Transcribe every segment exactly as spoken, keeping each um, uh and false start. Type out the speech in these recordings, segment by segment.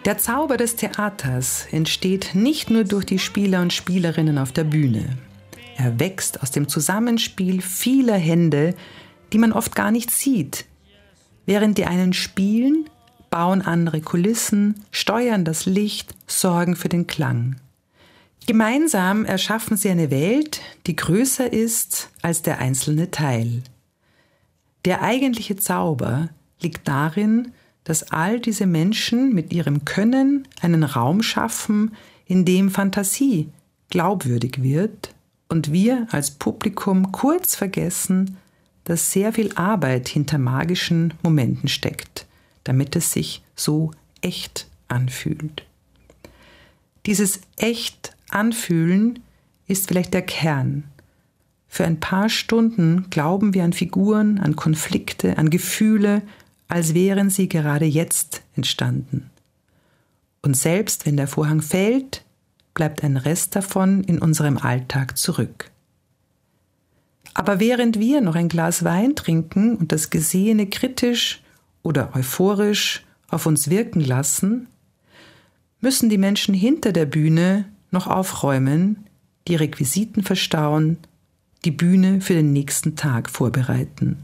Der Zauber des Theaters entsteht nicht nur durch die Spieler und Spielerinnen auf der Bühne. Er wächst aus dem Zusammenspiel vieler Hände, die man oft gar nicht sieht. Während die einen spielen, bauen andere Kulissen, steuern das Licht, sorgen für den Klang. Gemeinsam erschaffen sie eine Welt, die größer ist als der einzelne Teil. Der eigentliche Zauber liegt darin, dass all diese Menschen mit ihrem Können einen Raum schaffen, in dem Fantasie glaubwürdig wird und wir als Publikum kurz vergessen, dass sehr viel Arbeit hinter magischen Momenten steckt, damit es sich so echt anfühlt. Dieses echt Anfühlen ist vielleicht der Kern. Für ein paar Stunden glauben wir an Figuren, an Konflikte, an Gefühle, als wären sie gerade jetzt entstanden. Und selbst wenn der Vorhang fällt, bleibt ein Rest davon in unserem Alltag zurück. Aber während wir noch ein Glas Wein trinken und das Gesehene kritisch oder euphorisch auf uns wirken lassen, müssen die Menschen hinter der Bühne noch aufräumen, die Requisiten verstauen, die Bühne für den nächsten Tag vorbereiten.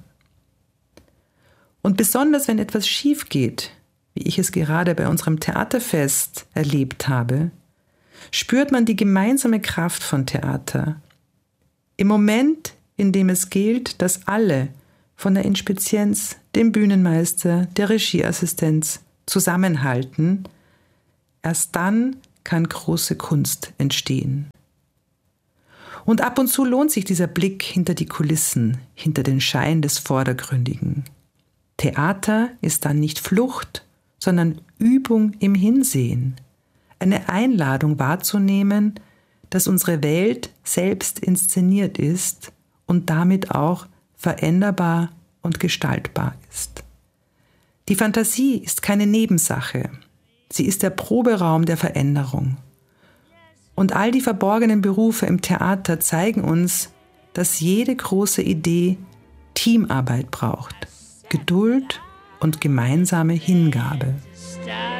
Und besonders wenn etwas schief geht, wie ich es gerade bei unserem Theaterfest erlebt habe, spürt man die gemeinsame Kraft von Theater. Im Moment, in dem es gilt, dass alle, von der Inspizienz, dem Bühnenmeister, der Regieassistenz, zusammenhalten, erst dann kann große Kunst entstehen. Und ab und zu lohnt sich dieser Blick hinter die Kulissen, hinter den Schein des Vordergründigen. Theater ist dann nicht Flucht, sondern Übung im Hinsehen. Eine Einladung wahrzunehmen, dass unsere Welt selbst inszeniert ist und damit auch veränderbar und gestaltbar ist. Die Fantasie ist keine Nebensache. Sie ist der Proberaum der Veränderung. Und all die verborgenen Berufe im Theater zeigen uns, dass jede große Idee Teamarbeit braucht, Geduld und gemeinsame Hingabe.